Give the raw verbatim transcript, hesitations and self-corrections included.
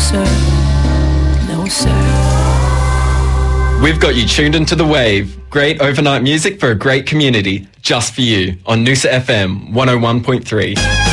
sir. No, sir. We've got you tuned into The Wave. Great overnight music for a great community. Just for you on Noosa F M one oh one point three.